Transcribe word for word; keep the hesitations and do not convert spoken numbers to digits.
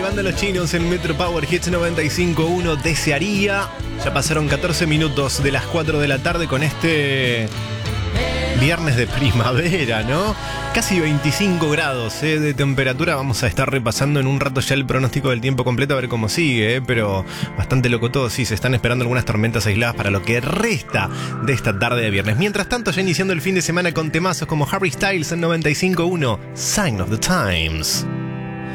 banda Los Chinos en Metro Power Hits noventa y cinco punto uno. Desearía. Ya pasaron catorce minutos de las cuatro de la tarde con este viernes de primavera, ¿no? Casi veinticinco grados ¿eh? de temperatura. Vamos a estar repasando en un rato ya el pronóstico del tiempo completo a ver cómo sigue, ¿eh? Pero bastante loco todo. Sí, se están esperando algunas tormentas aisladas para lo que resta de esta tarde de viernes. Mientras tanto, ya iniciando el fin de semana con temazos como Harry Styles en noventa y cinco punto uno, Sign of the Times.